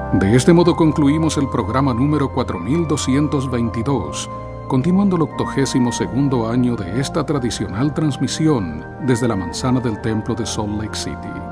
De este modo concluimos el programa número 4222, continuando el 82º año de esta tradicional transmisión desde la manzana del templo de Salt Lake City.